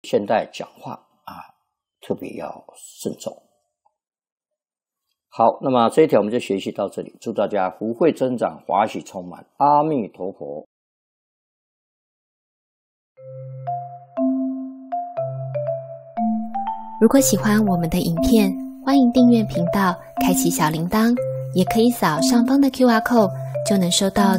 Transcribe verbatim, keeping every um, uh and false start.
现代讲话啊，特别要慎重。好，那么这一条我们就学习到这里，祝大家福慧增长，华喜充满，阿弥陀佛。 如果喜欢我们的影片，欢迎订阅频道，开启小铃铛，也可以扫上方的 Q R code， 就能收到